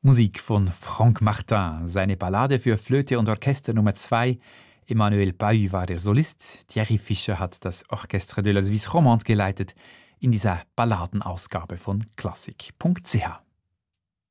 Musik von Franck Martin, seine Ballade für Flöte und Orchester Nummer 2. Emmanuel Pahu war der Solist, Thierry Fischer hat das Orchestre de la Suisse Romande geleitet in dieser Balladenausgabe von klassik.ch.